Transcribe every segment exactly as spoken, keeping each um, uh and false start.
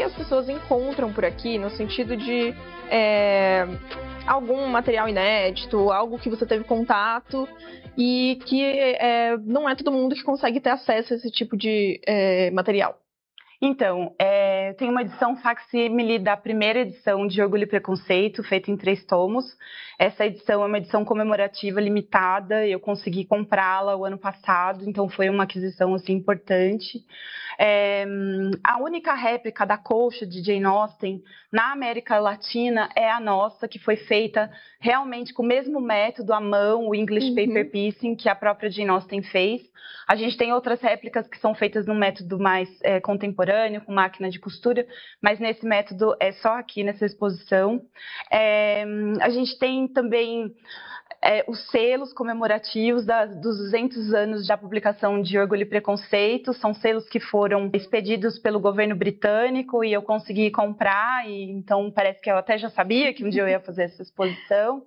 as pessoas encontram por aqui, no sentido de é, algum material inédito, algo que você teve contato e que é, não é todo mundo que consegue ter acesso a esse tipo de é, material? Então, é, tem uma edição facsímile da primeira edição de Orgulho e Preconceito, feita em três tomos. Essa edição é uma edição comemorativa limitada, eu consegui comprá-la o ano passado, então foi uma aquisição assim, importante. É, a única réplica da colcha de Jane Austen na América Latina é a nossa, que foi feita realmente com o mesmo método, à mão, o English Uhum. Paper Piecing, que a própria Jane Austen fez. A gente tem outras réplicas que são feitas num método mais é, contemporâneo, com máquina de costura, mas nesse método é só aqui nessa exposição. É, a gente tem também é, os selos comemorativos da, dos duzentos anos da publicação de Orgulho e Preconceito, são selos que foram expedidos pelo governo britânico e eu consegui comprar, e então parece que eu até já sabia que um dia eu ia fazer essa exposição.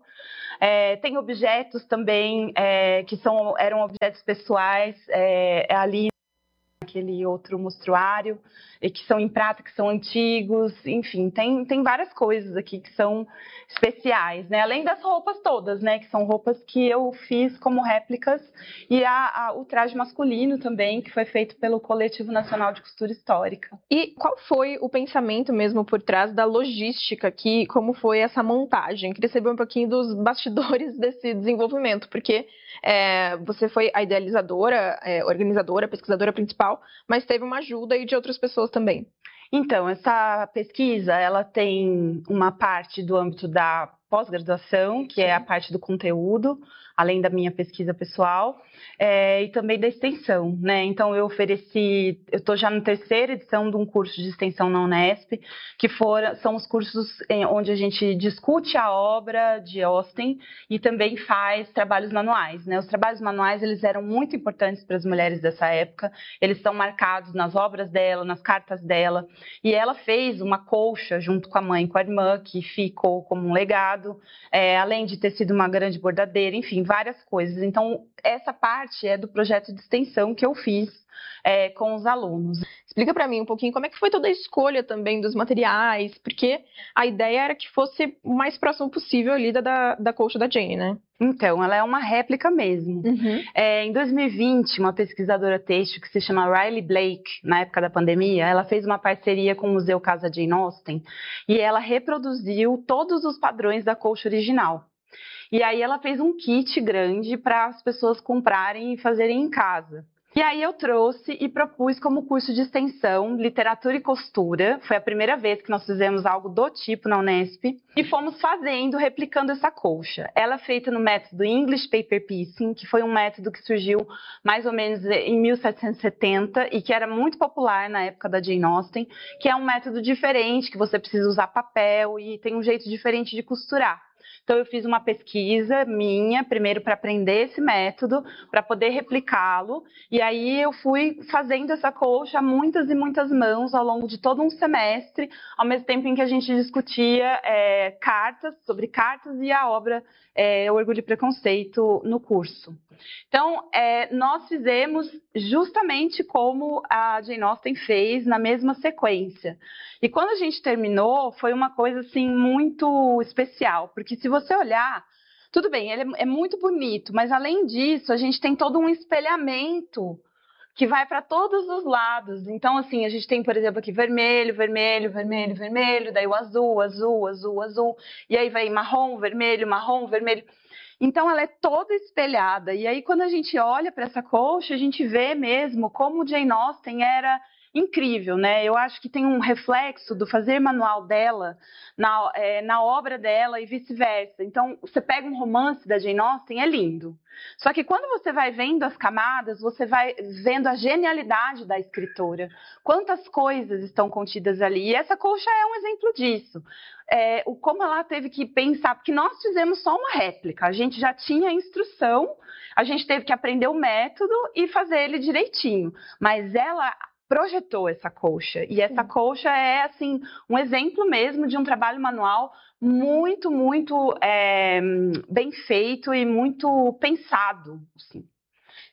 É, tem objetos também é, que são, eram objetos pessoais, é, ali aquele outro mostruário, e que são em prata, que são antigos, enfim, tem, tem várias coisas aqui que são especiais, né? Além das roupas todas, né? Que são roupas que eu fiz como réplicas, e a, a, o traje masculino também, que foi feito pelo Coletivo Nacional de Costura Histórica. E qual foi o pensamento mesmo por trás da logística aqui, como foi essa montagem? Queria saber um pouquinho dos bastidores desse desenvolvimento, porque é, você foi a idealizadora, é, organizadora, pesquisadora principal, mas teve uma ajuda aí de outras pessoas também. Então, essa pesquisa, ela tem uma parte do âmbito da pós-graduação, que é a parte do conteúdo, além da minha pesquisa pessoal, é, e também da extensão, né? Então, eu ofereci, eu estou já na terceira edição de um curso de extensão na Unesp, que foram, são os cursos em, onde a gente discute a obra de Austen e também faz trabalhos manuais, né? Os trabalhos manuais, eles eram muito importantes para as mulheres dessa época, eles estão marcados nas obras dela, nas cartas dela, e ela fez uma colcha junto com a mãe e com a irmã, que ficou como um legado, é, além de ter sido uma grande bordadeira, enfim, várias coisas. Então, essa parte é do projeto de extensão que eu fiz é, com os alunos. Explica para mim um pouquinho como é que foi toda a escolha também dos materiais, porque a ideia era que fosse o mais próximo possível ali da, da, da colcha da Jane, né? Então, ela é uma réplica mesmo. Uhum. É, em dois mil e vinte, uma pesquisadora têxtil que se chama Riley Blake, na época da pandemia, ela fez uma parceria com o Museu Casa Jane Austen e ela reproduziu todos os padrões da colcha original. E aí ela fez um kit grande para as pessoas comprarem e fazerem em casa. E aí eu trouxe e propus como curso de extensão Literatura e Costura. Foi a primeira vez que nós fizemos algo do tipo na Unesp. E fomos fazendo, replicando essa colcha. Ela é feita no método English Paper Piecing, que foi um método que surgiu mais ou menos em mil setecentos e setenta e que era muito popular na época da Jane Austen, que é um método diferente, que você precisa usar papel e tem um jeito diferente de costurar. Então, eu fiz uma pesquisa minha, primeiro para aprender esse método, para poder replicá-lo, e aí eu fui fazendo essa colcha a muitas e muitas mãos ao longo de todo um semestre, ao mesmo tempo em que a gente discutia é, cartas, sobre cartas e a obra é, Orgulho e Preconceito no curso. Então, é, nós fizemos justamente como a Jane Austen fez, na mesma sequência. E quando a gente terminou, foi uma coisa assim muito especial, porque se você olhar, tudo bem, ele é, é muito bonito, mas além disso, a gente tem todo um espelhamento que vai para todos os lados. Então, assim, a gente tem, por exemplo, aqui vermelho, vermelho, vermelho, vermelho, daí o azul, azul, azul, azul, e aí vai marrom, vermelho, marrom, vermelho. Então, ela é toda espelhada. E aí, quando a gente olha para essa colcha, a gente vê mesmo como Jane Austen era incrível, né? Eu acho que tem um reflexo do fazer manual dela na, é, na obra dela e vice-versa. Então, você pega um romance da Jane Austen, é lindo. Só que quando você vai vendo as camadas, você vai vendo a genialidade da escritora. Quantas coisas estão contidas ali. E essa colcha é um exemplo disso. É, o, como ela teve que pensar, porque nós fizemos só uma réplica, a gente já tinha a instrução, a gente teve que aprender o método e fazer ele direitinho. Mas ela projetou essa colcha, e essa colcha é assim um exemplo mesmo de um trabalho manual muito, muito é, bem feito e muito pensado, assim.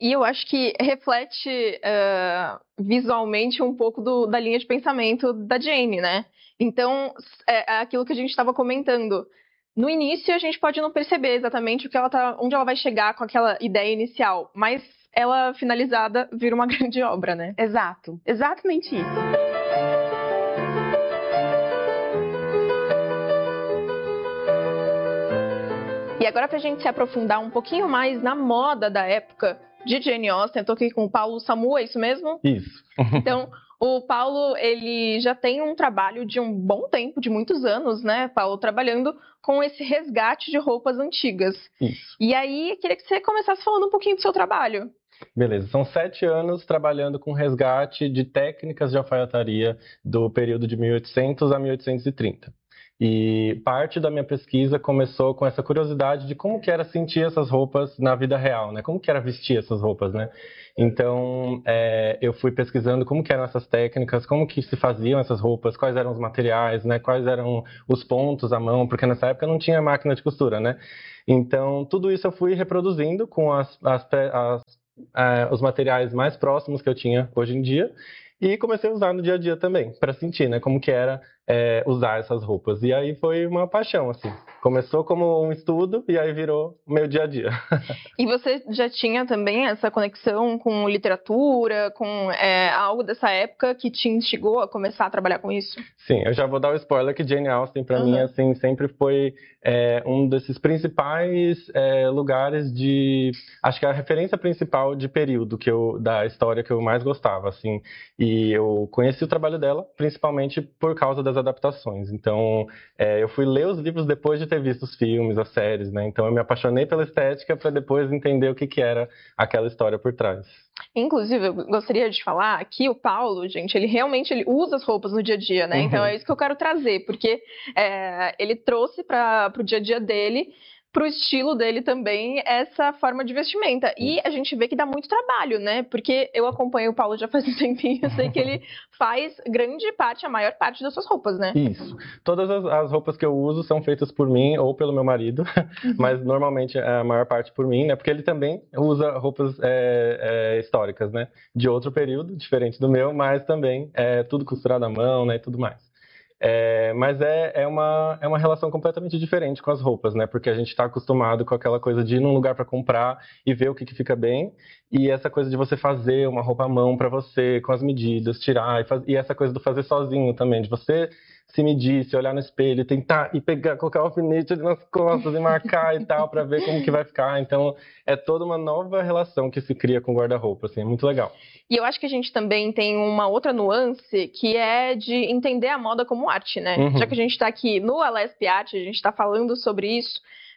E eu acho que reflete uh, visualmente um pouco do, da linha de pensamento da Jane, né? Então, é aquilo que a gente estava comentando. No início, a gente pode não perceber exatamente o que ela tá, onde ela vai chegar com aquela ideia inicial, mas ela, finalizada, vira uma grande obra, né? Exato, exatamente isso. E agora, para a gente se aprofundar um pouquinho mais na moda da época de Jane Austen, eu tô aqui com o Paulo Samu, é isso mesmo? Isso. Então, o Paulo, ele já tem um trabalho de um bom tempo, de muitos anos, né, Paulo, trabalhando com esse resgate de roupas antigas. Isso. E aí, queria que você começasse falando um pouquinho do seu trabalho. Beleza, são sete anos trabalhando com resgate de técnicas de alfaiataria do período de mil e oitocentos a mil oitocentos e trinta. E parte da minha pesquisa começou com essa curiosidade de como que era sentir essas roupas na vida real, né? Como que era vestir essas roupas, né? Então, é, eu fui pesquisando como que eram essas técnicas, como que se faziam essas roupas, quais eram os materiais, né? Quais eram os pontos à mão, porque nessa época não tinha máquina de costura, né? Então, tudo isso eu fui reproduzindo com as, as, as, é, os materiais mais próximos que eu tinha hoje em dia. E comecei a usar no dia a dia também, para sentir, né, como que era é, usar essas roupas. E aí foi uma paixão, assim. Começou como um estudo e aí virou o meu dia a dia. E você já tinha também essa conexão com literatura, com é, algo dessa época que te instigou a começar a trabalhar com isso? Sim, eu já vou dar o spoiler que Jane Austen, para uhum. mim, assim, sempre foi é, um desses principais é, lugares de... Acho que é a referência principal de período que eu, da história que eu mais gostava, assim. E eu conheci o trabalho dela, principalmente por causa das adaptações. Então, é, eu fui ler os livros depois de ter visto os filmes, as séries, né? Então, eu me apaixonei pela estética para depois entender o que, que era aquela história por trás. Inclusive, eu gostaria de falar que o Paulo, gente, ele realmente ele usa as roupas no dia a dia, né? Uhum. Então, é isso que eu quero trazer, porque é, ele trouxe para o dia a dia dele, para o estilo dele também, essa forma de vestimenta. E a gente vê que dá muito trabalho, né? Porque eu acompanho o Paulo já faz um tempinho, eu sei que ele faz grande parte, a maior parte das suas roupas, né? Isso. Todas as, as roupas que eu uso são feitas por mim ou pelo meu marido, uhum. mas normalmente é a maior parte por mim, né? Porque ele também usa roupas é, é, históricas, né? De outro período, diferente do meu, mas também é tudo costurado à mão, né? E tudo mais. É, mas é, é, uma, é uma relação completamente diferente com as roupas, né? Porque a gente está acostumado com aquela coisa de ir num lugar para comprar e ver o que, que fica bem. E essa coisa de você fazer uma roupa à mão para você, com as medidas, tirar. E, faz, e essa coisa do fazer sozinho também, de você se medir, se olhar no espelho, e tentar e pegar, colocar o alfinete ali nas costas e marcar e tal, para ver como que vai ficar. Então, é toda uma nova relação que se cria com o guarda-roupa, assim, é muito legal. E eu acho que a gente também tem uma outra nuance, que é de entender a moda como arte, né? Uhum. Já que a gente está aqui no Alesp Art, a gente está falando sobre isso,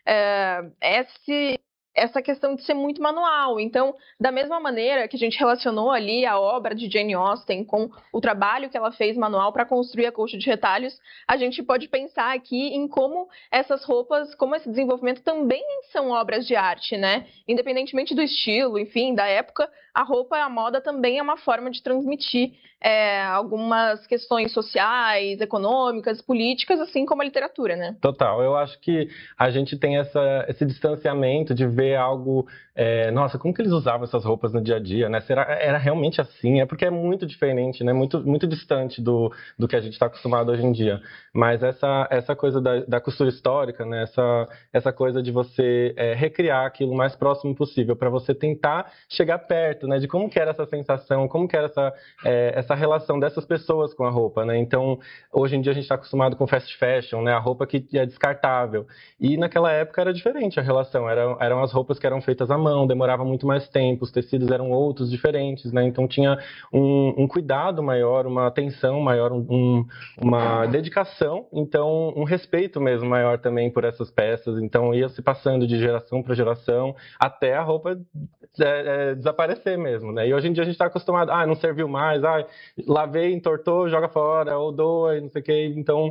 é, esse... essa questão de ser muito manual. Então, da mesma maneira que a gente relacionou ali a obra de Jane Austen com o trabalho que ela fez manual para construir a colcha de retalhos, a gente pode pensar aqui em como essas roupas, como esse desenvolvimento também são obras de arte, né? Independentemente do estilo, enfim, da época, a roupa, a moda também é uma forma de transmitir é, algumas questões sociais, econômicas, políticas, assim como a literatura, né? Total. Eu acho que a gente tem essa, esse distanciamento de ver algo... É, nossa, como que eles usavam essas roupas no dia a dia, né? Será, era realmente assim? É porque é muito diferente, né? Muito, muito distante do, do que a gente está acostumado hoje em dia. Mas essa, essa coisa da, da costura histórica, né? Essa, essa coisa de você é, recriar aquilo o mais próximo possível para você tentar chegar perto, né? De como que era essa sensação, como que era essa, é, essa relação dessas pessoas com a roupa, né? Então, hoje em dia a gente está acostumado com fast fashion, né? A roupa que é descartável. E naquela época era diferente a relação. Eram, eram as roupas que eram feitas à mão, demorava muito mais tempo, os tecidos eram outros, diferentes, né? Então tinha um, um cuidado maior, uma atenção maior, um, uma dedicação, então um respeito mesmo maior também por essas peças. Então ia se passando de geração para geração até a roupa é, é, desaparecer mesmo, né? E hoje em dia a gente está acostumado, ah, não serviu mais, ah, lavei, entortou, joga fora, ou doa, não sei o que. Então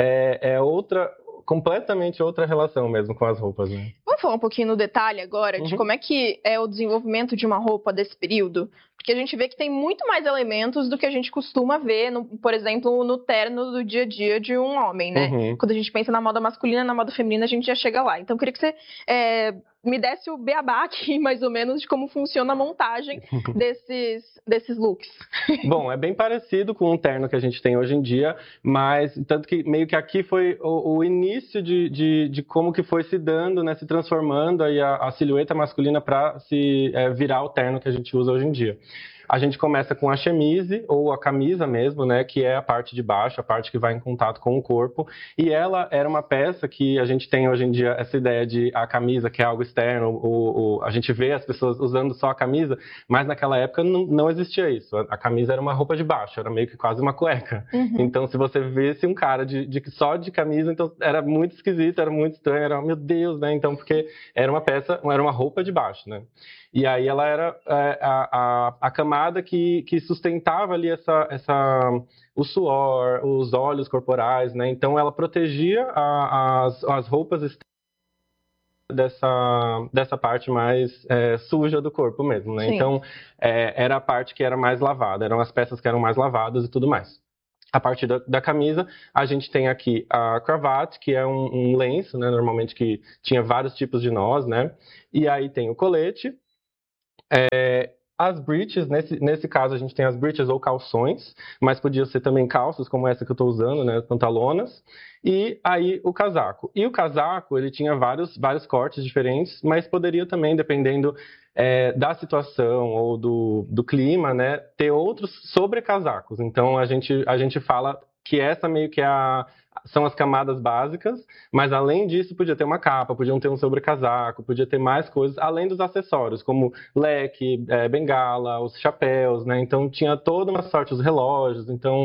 é, é outra... completamente outra relação mesmo com as roupas, né? Vamos falar um pouquinho no detalhe agora de uhum. como é que é o desenvolvimento de uma roupa desse período? Porque a gente vê que tem muito mais elementos do que a gente costuma ver, no, por exemplo, no terno do dia a dia de um homem, né? Uhum. Quando a gente pensa na moda masculina, na moda feminina, a gente já chega lá. Então, eu queria que você é, me desse o beabá aqui, mais ou menos, de como funciona a montagem desses, desses looks. Bom, é bem parecido com o terno que a gente tem hoje em dia, mas tanto que meio que aqui foi o, o início de, de, de como que foi se dando, né, se transformando aí a, a silhueta masculina para se é, virar o terno que a gente usa hoje em dia. A gente começa com a chemise, ou a camisa mesmo, né, que é a parte de baixo, a parte que vai em contato com o corpo, e ela era uma peça que a gente tem hoje em dia essa ideia de a camisa, que é algo externo, ou, ou a gente vê as pessoas usando só a camisa, mas naquela época não, não existia isso. A, a camisa era uma roupa de baixo, era meio que quase uma cueca. Uhum. Então, se você visse um cara de, de, só de camisa, então era muito esquisito, era muito estranho, era, meu Deus, né, então, porque era uma peça, era uma roupa de baixo, né. E aí ela era é, a, a, a camada que, que sustentava ali essa, essa, o suor, os óleos corporais, né? Então ela protegia a, as, as roupas dessa, dessa parte mais é, suja do corpo mesmo, né? Sim. Então é, era a parte que era mais lavada, eram as peças que eram mais lavadas e tudo mais. A partir da, da camisa, a gente tem aqui a cravate, que é um, um lenço, né? Normalmente que tinha vários tipos de nós, né? E aí tem o colete. É, as breeches, nesse, nesse caso a gente tem as breeches ou calções, mas podia ser também calças, como essa que eu estou usando, né, pantalonas, e aí o casaco. E o casaco, ele tinha vários, vários cortes diferentes, mas poderia também, dependendo é, da situação ou do, do clima, né, ter outros sobrecasacos. Então a gente, a gente fala que essa meio que é a... são as camadas básicas, mas além disso podia ter uma capa, podiam ter um sobrecasaco, podia ter mais coisas, além dos acessórios, como leque, é, bengala, os chapéus, né? Então tinha toda uma sorte, os relógios, então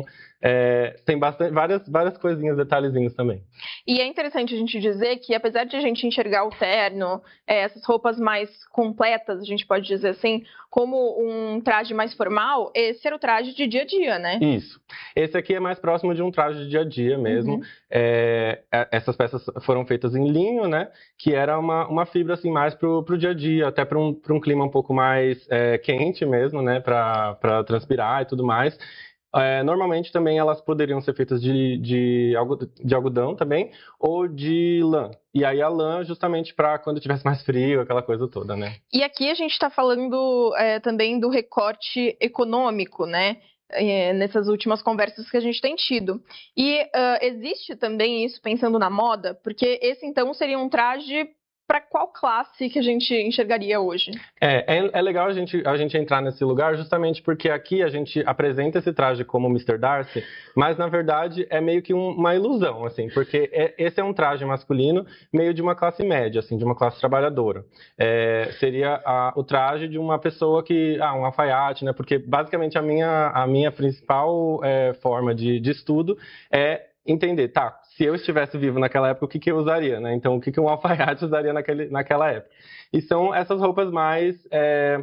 é, tem bastante, várias, várias coisinhas, detalhezinhos também. E é interessante a gente dizer que, apesar de a gente enxergar o terno, é, essas roupas mais completas, a gente pode dizer assim, como um traje mais formal, esse era o traje de dia a dia, né? Isso. Esse aqui é mais próximo de um traje de dia a dia mesmo. Uhum. É, essas peças foram feitas em linho, né? Que era uma, uma fibra assim mais pro, pro dia a dia, até para um, para um clima um pouco mais é, quente mesmo, né? Para para transpirar e tudo mais. É, normalmente também elas poderiam ser feitas de, de, de algodão também, ou de lã. E aí a lã justamente para quando tivesse mais frio, aquela coisa toda, né? E aqui a gente está falando é, também do recorte econômico, né? É, nessas últimas conversas que a gente tem tido. E uh, existe também isso pensando na moda, porque esse então seria um traje para qual classe que a gente enxergaria hoje? É, é, é legal a gente, a gente entrar nesse lugar justamente porque aqui a gente apresenta esse traje como mister Darcy, mas na verdade é meio que um, uma ilusão, assim, porque é, esse é um traje masculino meio de uma classe média, assim, de uma classe trabalhadora. É, seria a, o traje de uma pessoa que, ah, um alfaiate, né, porque basicamente a minha, a minha principal é, forma de, de estudo é entender, tá, se eu estivesse vivo naquela época, o que, que eu usaria, né? Então, o que, que um alfaiate usaria naquele, naquela época? E são essas roupas mais, é,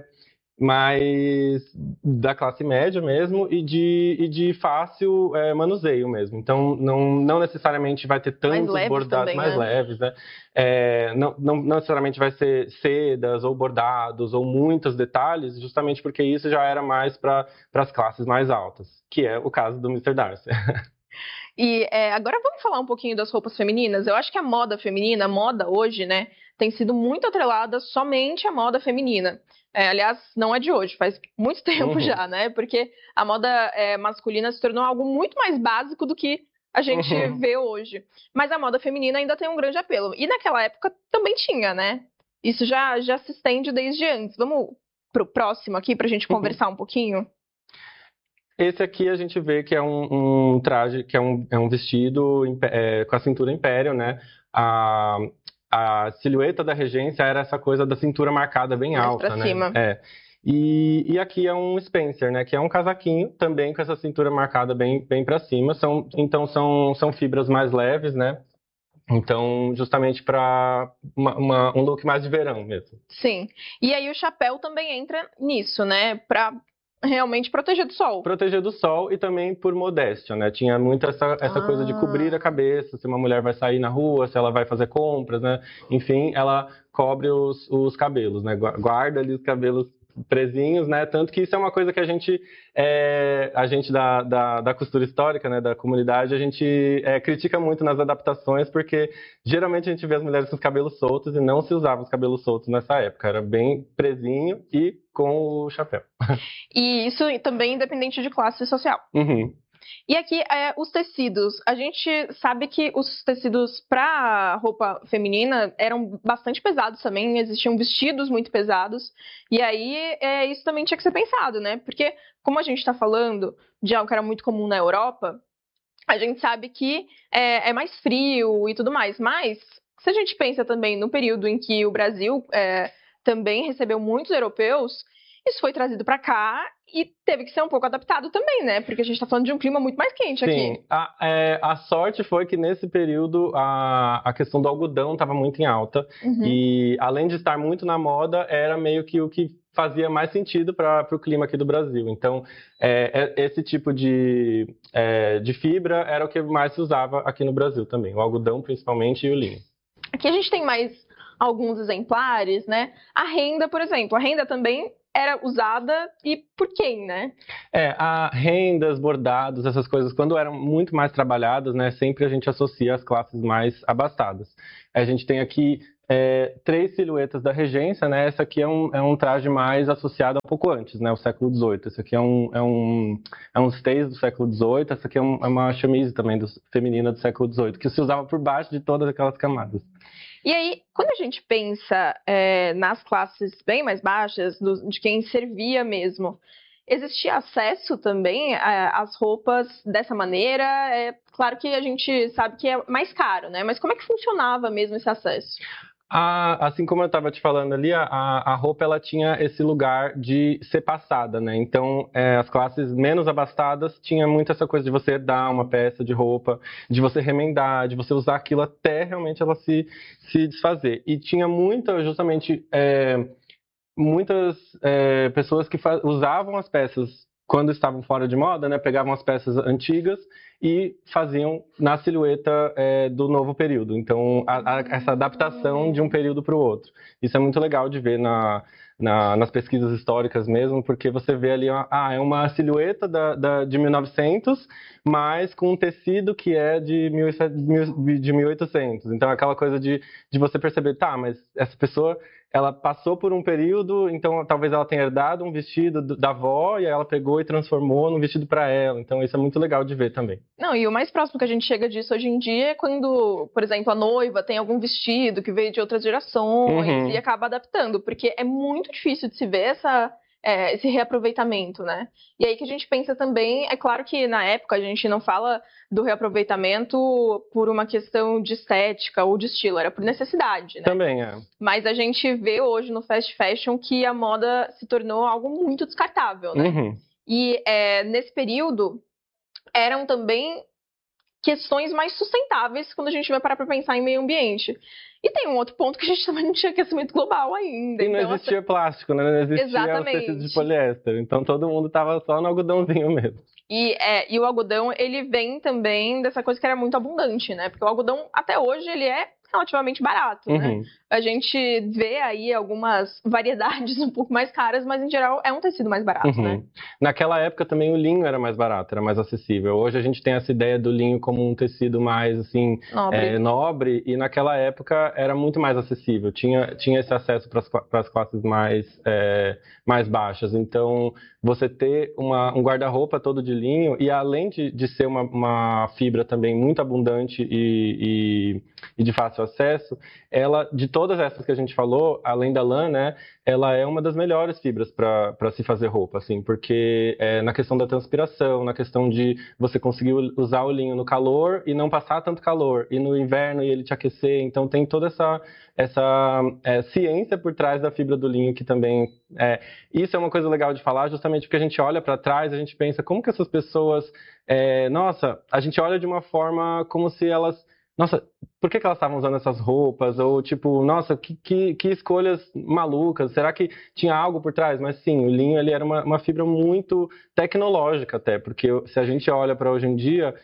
mais da classe média mesmo e de, e de fácil é, manuseio mesmo. Então, não, não necessariamente vai ter tantos mais bordados também, mais né? leves, né? É, não, não, não necessariamente vai ser sedas ou bordados ou muitos detalhes, justamente porque isso já era mais para as classes mais altas, que é o caso do mister Darcy. E é, agora vamos falar um pouquinho das roupas femininas. Eu acho que a moda feminina, a moda hoje, né, tem sido muito atrelada somente à moda feminina. É, aliás, não é de hoje, faz muito tempo Uhum. já, né? Porque a moda é, masculina se tornou algo muito mais básico do que a gente Uhum. vê hoje. Mas a moda feminina ainda tem um grande apelo. E naquela época também tinha, né? Isso já, já se estende desde antes. Vamos pro próximo aqui pra gente Uhum. conversar um pouquinho? Esse aqui a gente vê que é um, um traje, que é um, é um vestido é, com a cintura império, né? A, a silhueta da regência era essa coisa da cintura marcada bem Mais alta, pra né? cima. É. E, e aqui é um Spencer, né? Que é um casaquinho também com essa cintura marcada bem, bem para cima. São, então são, são fibras mais leves, né? Então, justamente para um look mais de verão mesmo. Sim. E aí o chapéu também entra nisso, né? Pra realmente proteger do sol. Proteger do sol e também por modéstia, né? Tinha muito essa, essa Ah. coisa de cobrir a cabeça, se uma mulher vai sair na rua, se ela vai fazer compras, né? Enfim, ela cobre os, os cabelos, né? Guarda ali os cabelos presinhos, né? Tanto que isso é uma coisa que a gente, é, a gente da, da, da costura histórica, né, da comunidade, a gente é, critica muito nas adaptações, porque geralmente a gente vê as mulheres com os cabelos soltos e não se usava os cabelos soltos nessa época. Era bem presinho e com o chapéu. E isso também independente de classe social. Uhum. E aqui, é, os tecidos. A gente sabe que os tecidos para roupa feminina eram bastante pesados também, existiam vestidos muito pesados. E aí, é, isso também tinha que ser pensado, né? Porque, como a gente está falando de algo que era muito comum na Europa, a gente sabe que é, é mais frio e tudo mais. Mas, se a gente pensa também no período em que o Brasil é, também recebeu muitos europeus, isso foi trazido para cá e teve que ser um pouco adaptado também, né? Porque a gente está falando de um clima muito mais quente aqui. Sim, a, é, a sorte foi que nesse período a, a questão do algodão estava muito em alta. Uhum. E além de estar muito na moda, era meio que o que fazia mais sentido para o clima aqui do Brasil. Então, é, é, esse tipo de, é, de fibra era o que mais se usava aqui no Brasil também. O algodão, principalmente, e o linho. Aqui a gente tem mais alguns exemplares, né? A renda, por exemplo. A renda também era usada e por quem, né? É, a rendas, bordados, essas coisas, quando eram muito mais trabalhadas, né, sempre a gente associa às classes mais abastadas. A gente tem aqui é, três silhuetas da regência, né? Essa aqui é um, é um traje mais associado um pouco antes, né? O século dezoito. Esse aqui é um, é um, é um stays do século dezoito. Essa aqui é, um, é uma chemise também do, feminina do século dezoito, que se usava por baixo de todas aquelas camadas. E aí, quando a gente pensa é, nas classes bem mais baixas, do, de quem servia mesmo, existia acesso também às roupas dessa maneira? É claro que a gente sabe que é mais caro, né? Mas como é que funcionava mesmo esse acesso? A, assim como eu estava te falando ali, a, a roupa ela tinha esse lugar de ser passada, né? Então, é, as classes menos abastadas tinha muito essa coisa de você dar uma peça de roupa, de você remendar, de você usar aquilo até realmente ela se, se desfazer. E tinha muita, justamente, é, muitas é, pessoas que usavam as peças quando estavam fora de moda, né? Pegavam as peças antigas e faziam na silhueta é, do novo período. Então, a, a, essa adaptação de um período para o outro. Isso é muito legal de ver na, na, nas pesquisas históricas mesmo, porque você vê ali, ah, é uma silhueta da, da, de mil e novecentos, mas com um tecido que é de, mil, de mil e oitocentos. Então, é aquela coisa de, de você perceber, tá, mas essa pessoa, ela passou por um período, então talvez ela tenha herdado um vestido da avó e ela pegou e transformou num vestido para ela. Então, isso é muito legal de ver também. Não, e o mais próximo que a gente chega disso hoje em dia é quando, por exemplo, a noiva tem algum vestido que veio de outras gerações uhum. e acaba adaptando, porque é muito difícil de se ver essa, é, esse reaproveitamento, né? E aí que a gente pensa também, é claro que na época a gente não fala do reaproveitamento por uma questão de estética ou de estilo, era por necessidade, né? Também é. Mas a gente vê hoje no fast fashion que a moda se tornou algo muito descartável, né? Uhum. E é, nesse período eram também questões mais sustentáveis quando a gente vai parar para pensar em meio ambiente. E tem um outro ponto que a gente também não tinha aquecimento global ainda. E não então, existia essa... plástico, né? Não existia Exatamente. o tecido de poliéster. Então todo mundo estava só no algodãozinho mesmo. E, é, e o algodão, ele vem também dessa coisa que era muito abundante, né? Porque o algodão, até hoje, ele é relativamente barato, uhum. né? A gente vê aí algumas variedades um pouco mais caras, mas em geral é um tecido mais barato, uhum. né? Naquela época também o linho era mais barato, era mais acessível. Hoje a gente tem essa ideia do linho como um tecido mais, assim, nobre, é, nobre e naquela época era muito mais acessível. Tinha, tinha esse acesso para as classes mais, é, mais baixas. Então, você ter uma, um guarda-roupa todo de linho e além de, de ser uma, uma fibra também muito abundante e, e, e de fácil acesso, ela, de todas essas que a gente falou, além da lã, né, ela é uma das melhores fibras para se fazer roupa, assim, porque é, na questão da transpiração, na questão de você conseguir usar o linho no calor e não passar tanto calor, e no inverno e ele te aquecer, então tem toda essa, essa é, ciência por trás da fibra do linho que também, é, isso é uma coisa legal de falar, justamente porque a gente olha para trás, a gente pensa como que essas pessoas, é, nossa, a gente olha de uma forma como se elas nossa, por que, que elas estavam usando essas roupas? Ou tipo, nossa, que, que, que escolhas malucas, será que tinha algo por trás? Mas sim, o linho ele era uma, uma fibra muito tecnológica até, porque se a gente olha para hoje em dia,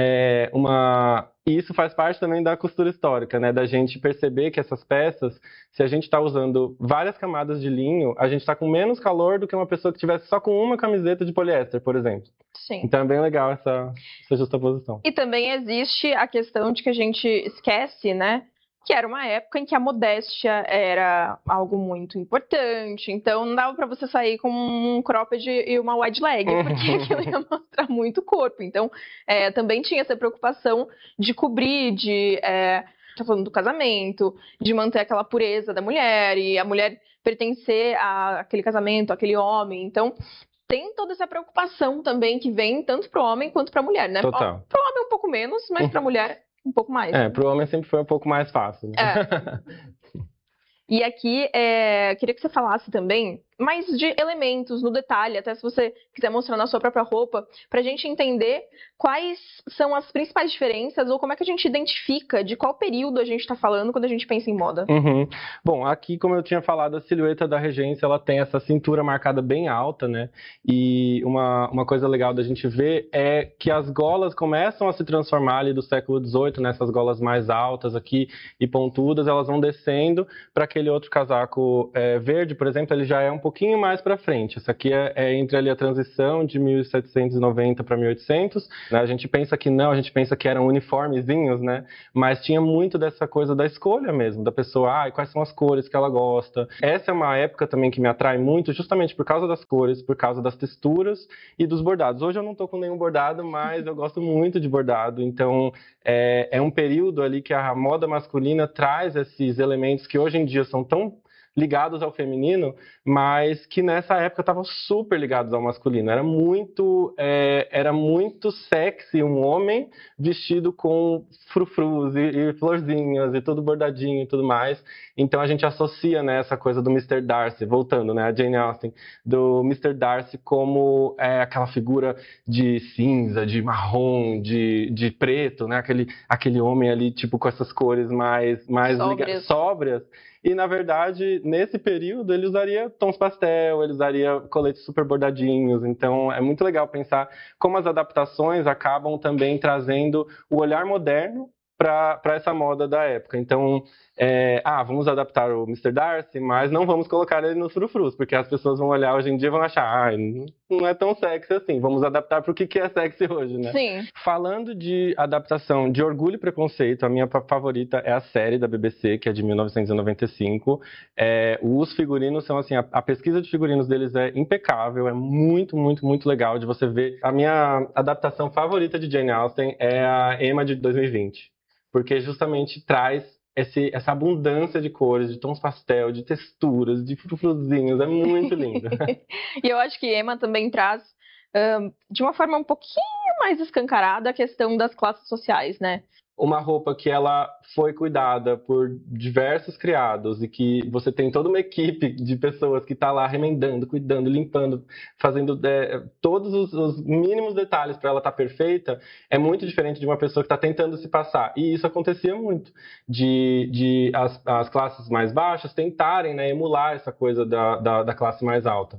é uma... E isso faz parte também da costura histórica, né? Da gente perceber que essas peças, se a gente está usando várias camadas de linho, a gente está com menos calor do que uma pessoa que tivesse só com uma camiseta de poliéster, por exemplo. Sim. Então é bem legal essa, essa justaposição. E também existe a questão de que a gente esquece, né? Que era uma época em que a modéstia era algo muito importante. Então não dava para você sair com um cropped e uma wide leg, porque aquilo ia mostrar muito corpo. Então é, também tinha essa preocupação de cobrir, de... É, tá falando do casamento, de manter aquela pureza da mulher e a mulher pertencer àquele casamento, àquele homem. Então tem toda essa preocupação também que vem tanto para o homem quanto para a mulher, né? Total. Para o homem um pouco menos, mas para a mulher um pouco mais. É, para o homem sempre foi um pouco mais fácil. Né? É. E aqui, é, queria que você falasse também mais de elementos no detalhe, até se você quiser mostrar na sua própria roupa, para a gente entender quais são as principais diferenças ou como é que a gente identifica de qual período a gente está falando quando a gente pensa em moda. Uhum. Bom, aqui, como eu tinha falado, a silhueta da Regência, ela tem essa cintura marcada bem alta, né? E uma, uma coisa legal da gente ver é que as golas começam a se transformar ali do século dezoito, nessas golas mais altas aqui e pontudas, elas vão descendo para aquele outro casaco é, verde, por exemplo, ele já é um pouquinho mais para frente. Essa aqui é, é entre ali a transição de mil setecentos e noventa para mil e oitocentos. Né? A gente pensa que não, a gente pensa que eram uniformezinhos, né? Mas tinha muito dessa coisa da escolha mesmo, da pessoa, ah, quais são as cores que ela gosta. Essa é uma época também que me atrai muito, justamente por causa das cores, por causa das texturas e dos bordados. Hoje eu não tô com nenhum bordado, mas eu gosto muito de bordado. Então, é, é um período ali que a moda masculina traz esses elementos que hoje em dia são tão ligados ao feminino, mas que nessa época estavam super ligados ao masculino. Era muito, é, era muito sexy um homem vestido com frufrus e, e florzinhas e tudo bordadinho e tudo mais. Então a gente associa, né, essa coisa do mister Darcy, voltando, né, a Jane Austen, do mister Darcy como é, aquela figura de cinza, de marrom, de, de preto, né, aquele, aquele homem ali tipo com essas cores mais, mais sóbrias. Liga- sóbrias. E, na verdade, nesse período, ele usaria tons pastel, ele usaria coletes super bordadinhos. Então, é muito legal pensar como as adaptações acabam também trazendo o olhar moderno para essa moda da época. Então, é, ah, vamos adaptar o mister Darcy, mas não vamos colocar ele nos frufrus, porque as pessoas vão olhar hoje em dia e vão achar, ah, não é tão sexy assim, vamos adaptar para o que é sexy hoje, né? Sim. Falando de adaptação de Orgulho e Preconceito, a minha favorita é a série da B B C, que é de mil novecentos e noventa e cinco. É, os figurinos são assim, a, a pesquisa de figurinos deles é impecável, é muito, muito, muito legal de você ver. A minha adaptação favorita de Jane Austen é a Emma de dois mil e vinte, porque justamente traz Esse, essa abundância de cores, de tons pastel, de texturas, de frufruzinhos, é muito lindo. E eu acho que Emma também traz, um, de uma forma um pouquinho mais escancarada, a questão das classes sociais, né? Uma roupa que ela foi cuidada por diversos criados e que você tem toda uma equipe de pessoas que está lá remendando, cuidando, limpando, fazendo é, todos os, os mínimos detalhes para ela estar tá perfeita, é muito diferente de uma pessoa que está tentando se passar. E isso acontecia muito, de, de as, as classes mais baixas tentarem, né, emular essa coisa da, da, da classe mais alta.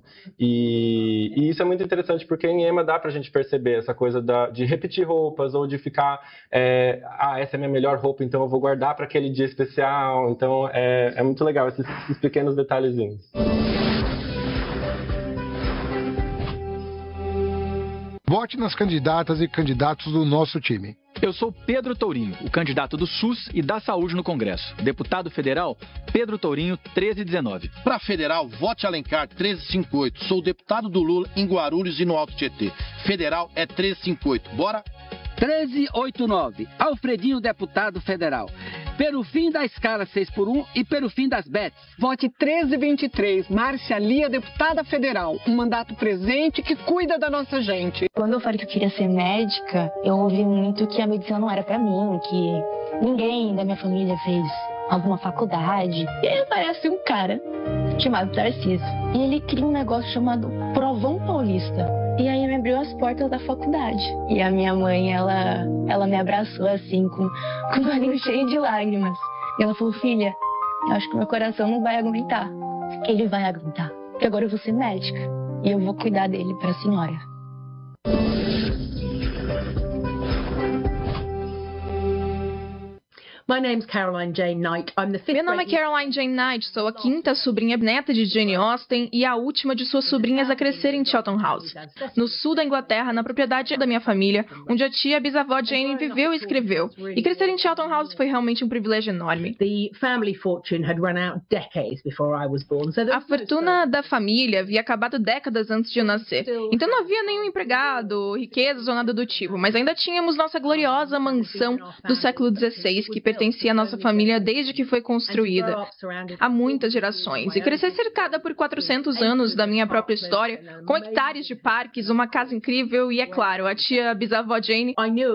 E, e isso é muito interessante porque em Emma dá para a gente perceber essa coisa da, de repetir roupas ou de ficar... É, ah, essa é a minha melhor roupa, então eu vou guardar para aquele dia especial. Então é, é muito legal esses, esses pequenos detalhezinhos. Vote nas candidatas e candidatos do nosso time. Eu sou Pedro Tourinho, o candidato do SUS e da Saúde no Congresso. Deputado federal, Pedro Tourinho, treze dezenove. Para federal, vote Alencar, treze cinquenta e oito. Sou deputado do Lula em Guarulhos e no Alto Tietê. Federal é treze cinquenta e oito. Bora? treze oitenta e nove. Alfredinho, deputado federal. Pelo fim da escala seis por um e pelo fim das bets. Vote treze vinte e três. Márcia Lia, deputada federal. Um mandato presente que cuida da nossa gente. Quando eu falei que eu queria ser médica, eu ouvi muito que a medicina não era pra mim, que ninguém da minha família fez alguma faculdade. E aí aparece um cara chamado Tarcísio. E ele cria um negócio chamado Provão Paulista. E aí a minha abriu as portas da faculdade. E a minha mãe, ela, ela me abraçou assim, com, com o olhinho cheio de lágrimas. E ela falou, filha, eu acho que meu coração não vai aguentar. Ele vai aguentar, porque agora eu vou ser médica. E eu vou cuidar dele para a senhora. My name's Caroline Jane Knight. I'm the fifth Meu nome é Caroline Jane Knight, sou a quinta sobrinha neta de Jane Austen e a última de suas sobrinhas a crescer em Chawton House, no sul da Inglaterra, na propriedade da minha família, onde a tia bisavó Jane viveu e escreveu. E crescer em Chawton House foi realmente um privilégio enorme. A fortuna da família havia acabado décadas antes de eu nascer, então não havia nenhum empregado, riquezas ou nada do tipo, mas ainda tínhamos nossa gloriosa mansão do século dezesseis, que pertencia à nossa família desde que foi construída, há muitas gerações, e crescer cercada por quatrocentos anos da minha própria história, com hectares de parques, uma casa incrível e, é claro, a tia bisavó Jane.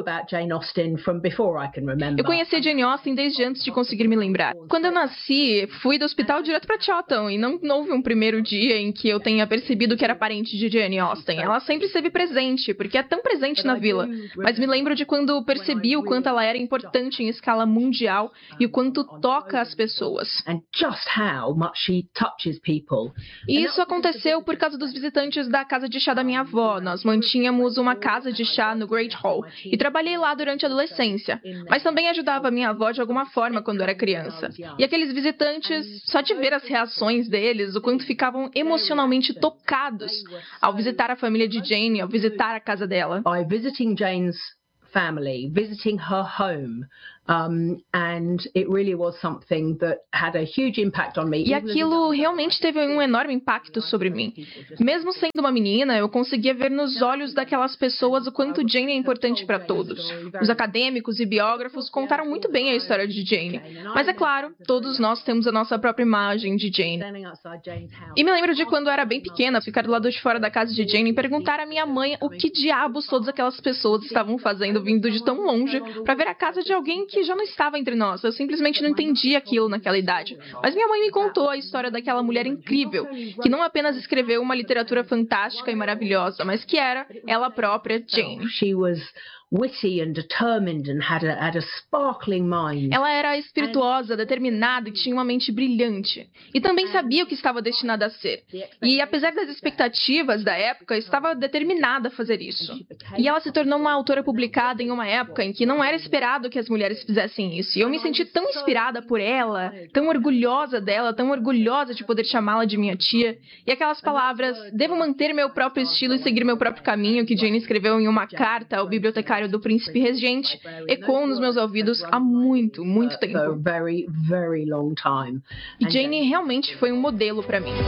Eu conhecia Jane Austen desde antes de conseguir me lembrar. Quando eu nasci, fui do hospital direto para Chawton, e não, não houve um primeiro dia em que eu tenha percebido que era parente de Jane Austen. Ela sempre esteve presente, porque é tão presente na vila, mas me lembro de quando percebi o quanto ela era importante em escala mundial mundial e o quanto toca as pessoas. E isso aconteceu por causa dos visitantes da casa de chá da minha avó. Nós mantínhamos uma casa de chá no Great Hall e trabalhei lá durante a adolescência, mas também ajudava a minha avó de alguma forma quando era criança. E aqueles visitantes, só de ver as reações deles, o quanto ficavam emocionalmente tocados ao visitar a família de Jane, ao visitar a casa dela. By visiting Jane's family, visiting her home. Um, and it really was something that had a huge impact on me. E aquilo realmente teve um enorme impacto sobre mim. Mesmo sendo uma menina, eu conseguia ver nos olhos daquelas pessoas o quanto Jane é importante para todos. Os acadêmicos e biógrafos contaram muito bem a história de Jane. Mas é claro, todos nós temos a nossa própria imagem de Jane. E me lembro de quando eu era bem pequena, ficar do lado de fora da casa de Jane e perguntar à minha mãe o que diabos todas aquelas pessoas estavam fazendo vindo de tão longe para ver a casa de alguém que já não estava entre nós. Eu simplesmente não entendia aquilo naquela idade. Mas minha mãe me contou a história daquela mulher incrível, que não apenas escreveu uma literatura fantástica e maravilhosa, mas que era ela própria, Jane. She was witty and determined and had a, had a sparkling mind. Ela era espirituosa, determinada e tinha uma mente brilhante. E também sabia o que estava destinada a ser. E apesar das expectativas da época, estava determinada a fazer isso. E ela se tornou uma autora publicada em uma época em que não era esperado que as mulheres fizessem isso. E eu me senti tão inspirada por ela, tão orgulhosa dela, tão orgulhosa de poder chamá-la de minha tia. E aquelas palavras, devo manter meu próprio estilo e seguir meu próprio caminho, que Jane escreveu em uma carta ao bibliotecário do príncipe regente, ecoam nos meus ouvidos há muito, muito tempo. E Jane realmente foi um modelo para mim.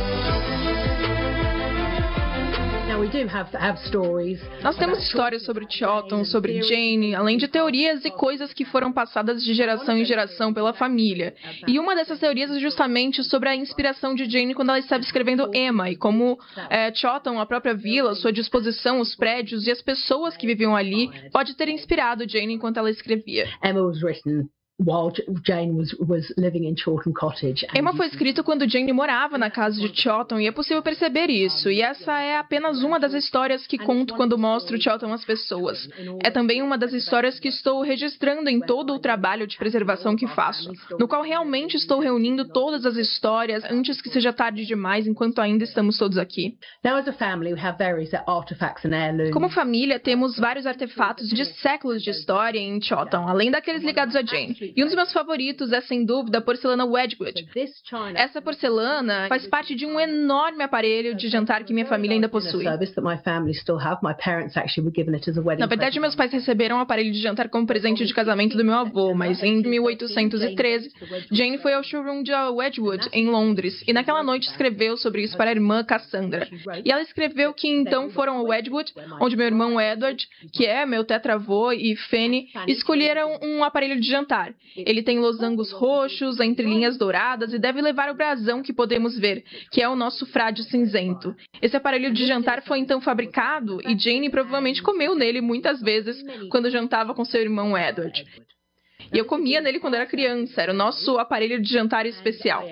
Nós temos histórias sobre Chawton, sobre Jane, além de teorias e coisas que foram passadas de geração em geração pela família. E uma dessas teorias é justamente sobre a inspiração de Jane quando ela estava escrevendo Emma, e como é, Chawton, a própria vila, sua disposição, os prédios e as pessoas que viviam ali, pode ter inspirado Jane enquanto ela escrevia. Emma was written while Jane was, was living in Chawton Cottage. Emma foi escrito quando Jane morava na casa de Chawton e é possível perceber isso. E essa é apenas uma das histórias que conto quando mostro Chawton às pessoas. É também uma das histórias que estou registrando em todo o trabalho de preservação que faço, no qual realmente estou reunindo todas as histórias antes que seja tarde demais, enquanto ainda estamos todos aqui. Como família, temos vários artefatos de séculos de história em Chawton, além daqueles ligados a Jane. E um dos meus favoritos é, sem dúvida, a porcelana Wedgwood. Essa porcelana faz parte de um enorme aparelho de jantar que minha família ainda possui. Na verdade, meus pais receberam um aparelho de jantar como presente de casamento do meu avô, mas em mil oitocentos e treze, Jane foi ao showroom de Wedgwood, em Londres, e naquela noite escreveu sobre isso para a irmã Cassandra. E ela escreveu que então foram ao Wedgwood, onde meu irmão Edward, que é meu tetravô, e Fanny, escolheram um aparelho de jantar. Ele tem losangos roxos, entrelinhas douradas e deve levar o brasão que podemos ver, que é o nosso frade cinzento. Esse aparelho de jantar foi então fabricado e Jane provavelmente comeu nele muitas vezes quando jantava com seu irmão Edward. E eu comia nele quando era criança, era o nosso aparelho de jantar especial.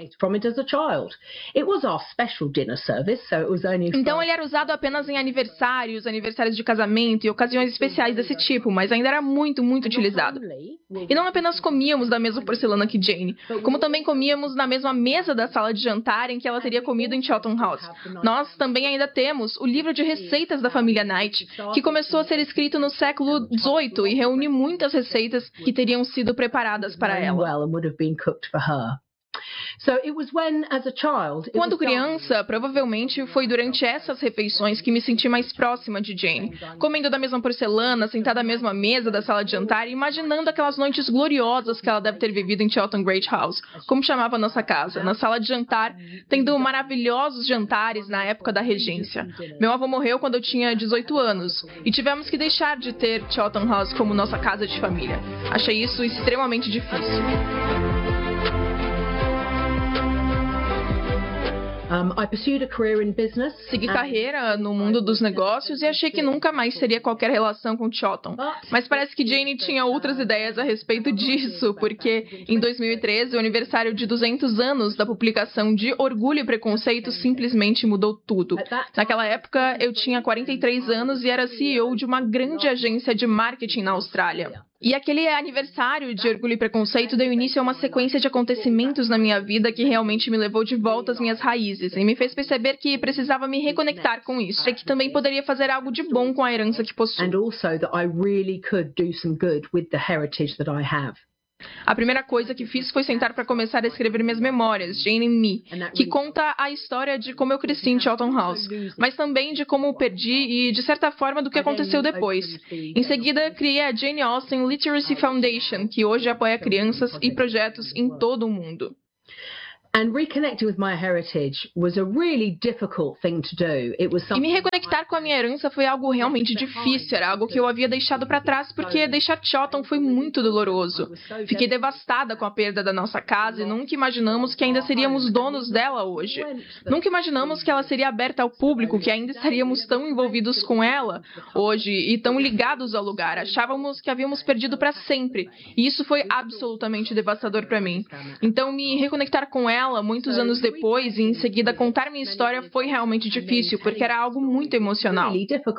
Então ele era usado apenas em aniversários, aniversários de casamento e ocasiões especiais desse tipo, mas ainda era muito, muito utilizado. E não apenas comíamos da mesma porcelana que Jane, como também comíamos na mesma mesa da sala de jantar em que ela teria comido em Charlton House. Nós também ainda temos o livro de receitas da família Knight, que começou a ser escrito no século dezoito e reúne muitas receitas que teriam sido preparadas para ela. Quando criança, provavelmente foi durante essas refeições que me senti mais próxima de Jane, comendo da mesma porcelana, sentada à mesma mesa da sala de jantar e imaginando aquelas noites gloriosas que ela deve ter vivido em Charlton Great House, como chamava a nossa casa, na sala de jantar, tendo maravilhosos jantares na época da regência. Meu avô morreu quando eu tinha dezoito anos e tivemos que deixar de ter Charlton House como nossa casa de família. Achei isso extremamente difícil. Segui carreira no mundo dos negócios e achei que nunca mais teria qualquer relação com Charlton. Mas parece que Jane tinha outras ideias a respeito disso, porque em dois mil e treze, o aniversário de duzentos anos da publicação de Orgulho e Preconceito simplesmente mudou tudo. Naquela época, eu tinha quarenta e três anos e era C E O de uma grande agência de marketing na Austrália. E aquele aniversário de Orgulho e Preconceito deu início a uma sequência de acontecimentos na minha vida que realmente me levou de volta às minhas raízes e me fez perceber que precisava me reconectar com isso e que também poderia fazer algo de bom com a herança que possuo. A primeira coisa que fiz foi sentar para começar a escrever minhas memórias, Jane and Me, que conta a história de como eu cresci em Charlton House, mas também de como eu perdi e, de certa forma, do que aconteceu depois. Em seguida, criei a Jane Austen Literacy Foundation, que hoje apoia crianças e projetos em todo o mundo. E me reconectar com a minha herança foi algo realmente difícil, era algo que eu havia deixado para trás porque deixar Charlton foi muito doloroso. Fiquei devastada com a perda da nossa casa e nunca imaginamos que ainda seríamos donos dela hoje. Nunca imaginamos que ela seria aberta ao público, que ainda estaríamos tão envolvidos com ela hoje e tão ligados ao lugar. Achávamos que havíamos perdido para sempre e isso foi absolutamente devastador para mim. Então me reconectar com ela muitos anos depois e em seguida contar minha história foi realmente difícil, porque era algo muito emocional.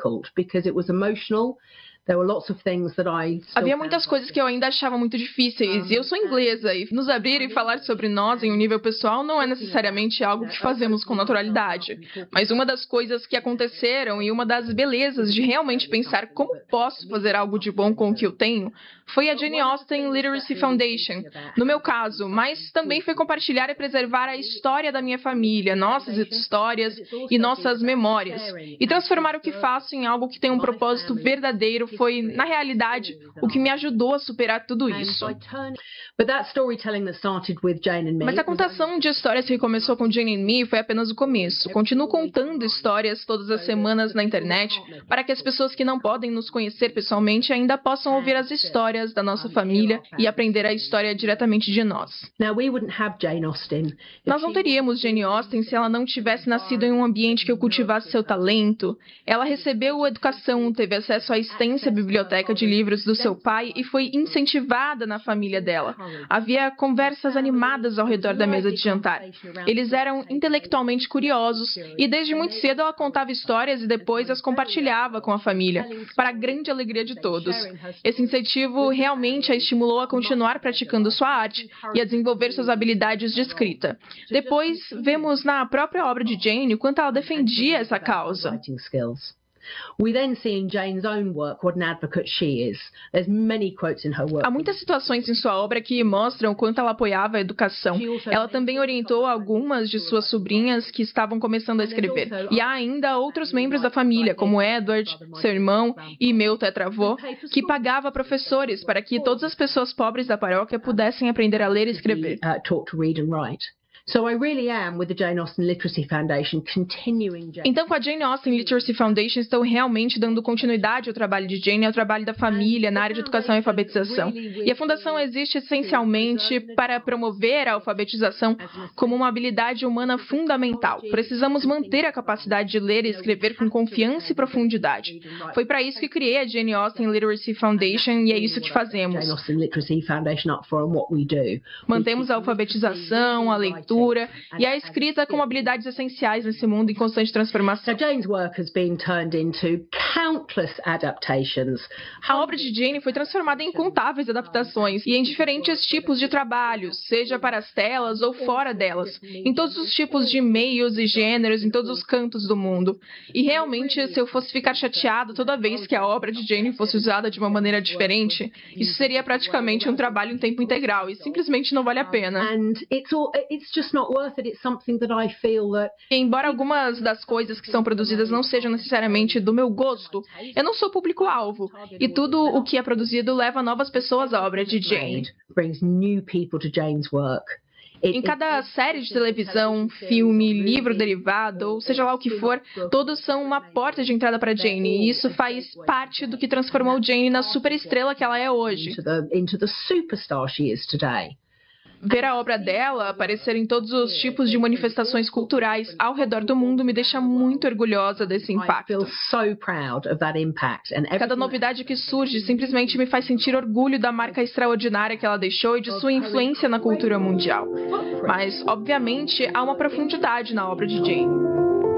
Havia muitas coisas que eu ainda achava muito difíceis, e eu sou inglesa, e nos abrir e falar sobre nós em um nível pessoal não é necessariamente algo que fazemos com naturalidade. Mas uma das coisas que aconteceram e uma das belezas de realmente pensar como posso fazer algo de bom com o que eu tenho foi a Jane Austen Literacy Foundation, no meu caso, mas também foi compartilhar e preservar a história da minha família, nossas histórias e nossas memórias, e transformar o que faço em algo que tem um propósito verdadeiro foi, na realidade, o que me ajudou a superar tudo isso. Mas a contação de histórias que começou com Jane and Me foi apenas o começo. Continuo contando histórias todas as semanas na internet para que as pessoas que não podem nos conhecer pessoalmente ainda possam ouvir as histórias da nossa família e aprender a história diretamente de nós. Nós não teríamos Jane Austen se ela não tivesse nascido em um ambiente que eu cultivasse seu talento. Ela recebeu educação, teve acesso à extensa biblioteca de livros do seu pai e foi incentivada na família dela. Havia conversas animadas ao redor da mesa de jantar. Eles eram intelectualmente curiosos e desde muito cedo ela contava histórias e depois as compartilhava com a família, para a grande alegria de todos. Esse incentivo realmente a estimulou a continuar praticando sua arte e a desenvolver suas habilidades de escrita. Depois, vemos na própria obra de Jane o quanto ela defendia essa causa. Há muitas situações em sua obra que mostram o quanto ela apoiava a educação. Ela também orientou algumas de suas sobrinhas que estavam começando a escrever. E há ainda outros membros da família, como Edward, seu irmão e meu tetravô, que pagava professores para que todas as pessoas pobres da paróquia pudessem aprender a ler e escrever. So I really am, with the Jane Austen Literacy Foundation, continuing Jane. Então, com a Jane Austen Literacy Foundation, estou realmente dando continuidade ao trabalho de Jane e ao trabalho da família na área de educação e alfabetização. E a Fundação existe essencialmente para promover a alfabetização como uma habilidade humana fundamental. Precisamos manter a capacidade de ler e escrever com confiança e profundidade. Foi para isso que criei a Jane Austen Literacy Foundation e é isso que fazemos. Mantemos a alfabetização, a leitura e a escrita como habilidades essenciais nesse mundo em constante transformação. A obra de Jane foi transformada em incontáveis adaptações e em diferentes tipos de trabalhos, seja para as telas ou fora delas, em todos os tipos de meios e gêneros, em todos os cantos do mundo. E realmente, se eu fosse ficar chateado toda vez que a obra de Jane fosse usada de uma maneira diferente, isso seria praticamente um trabalho em tempo integral e simplesmente não vale a pena. E embora algumas das coisas que são produzidas não sejam necessariamente do meu gosto, eu não sou público-alvo. E tudo o que é produzido leva novas pessoas à obra de Jane. Em cada série de televisão, filme, livro derivado, ou seja lá o que for, todos são uma porta de entrada para Jane, e isso faz parte do que transformou Jane na superestrela que ela é hoje. Ver a obra dela aparecer em todos os tipos de manifestações culturais ao redor do mundo me deixa muito orgulhosa desse impacto. Cada novidade que surge simplesmente me faz sentir orgulho da marca extraordinária que ela deixou e de sua influência na cultura mundial. Mas, obviamente, há uma profundidade na obra de Jane.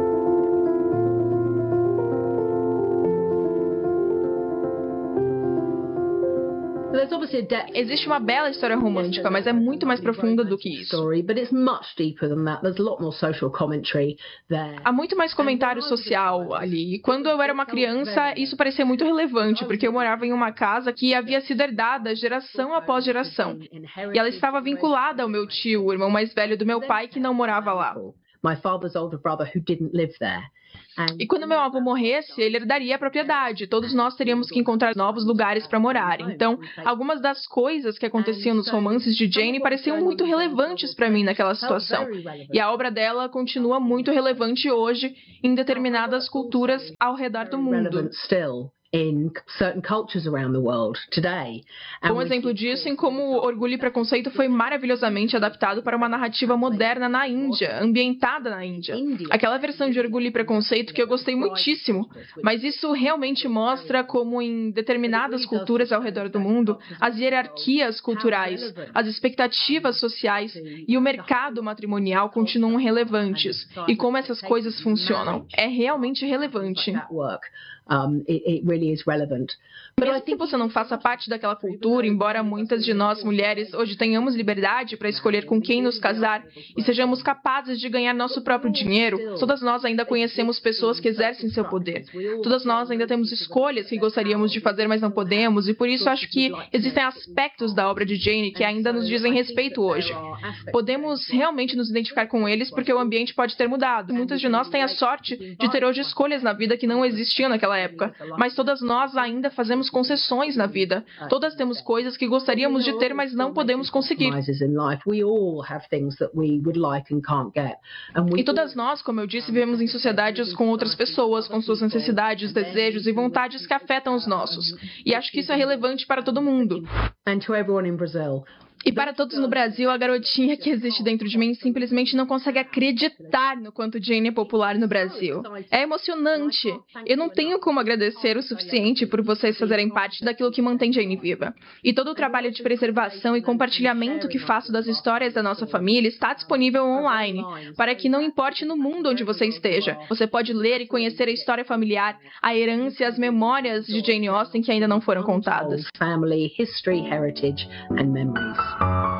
Existe uma bela história romântica, mas é muito mais profunda do que isso. Há muito mais comentário social ali. E quando eu era uma criança, isso parecia muito relevante, porque eu morava em uma casa que havia sido herdada geração após geração. E ela estava vinculada ao meu tio, o irmão mais velho do meu pai, que não morava lá. E quando meu avô morresse, ele herdaria a propriedade. Todos nós teríamos que encontrar novos lugares para morar. Então, algumas das coisas que aconteciam nos romances de Jane pareciam muito relevantes para mim naquela situação. E a obra dela continua muito relevante hoje em determinadas culturas ao redor do mundo. Um exemplo disso em como Orgulho e Preconceito foi maravilhosamente adaptado para uma narrativa moderna na Índia, ambientada na Índia. Aquela versão de Orgulho e Preconceito que eu gostei muitíssimo, mas isso realmente mostra como em determinadas culturas ao redor do mundo, as hierarquias culturais, as expectativas sociais e o mercado matrimonial continuam relevantes. E como essas coisas funcionam. É realmente relevante. Um, it, it really is relevant. Mesmo que você não faça parte daquela cultura, embora muitas de nós mulheres hoje tenhamos liberdade para escolher com quem nos casar e sejamos capazes de ganhar nosso próprio dinheiro, todas nós ainda conhecemos pessoas que exercem seu poder. Todas nós ainda temos escolhas que gostaríamos de fazer, mas não podemos, e por isso acho que existem aspectos da obra de Jane que ainda nos dizem respeito hoje. Podemos realmente nos identificar com eles porque o ambiente pode ter mudado. Muitas de nós têm a sorte de ter hoje escolhas na vida que não existiam naquela época, mas todas nós ainda fazemos concessões na vida. Todas temos coisas que gostaríamos de ter, mas não podemos conseguir. E todas nós, como eu disse, vivemos em sociedades com outras pessoas, com suas necessidades, desejos e vontades que afetam os nossos. E acho que isso é relevante para todo mundo. E para todos no Brasil, a garotinha que existe dentro de mim simplesmente não consegue acreditar no quanto Jane é popular no Brasil. É emocionante. Eu não tenho como agradecer o suficiente por vocês fazerem parte daquilo que mantém Jane viva. E todo o trabalho de preservação e compartilhamento que faço das histórias da nossa família está disponível online, para que não importe no mundo onde você esteja. Você pode ler e conhecer a história familiar, a herança e as memórias de Jane Austen que ainda não foram contadas.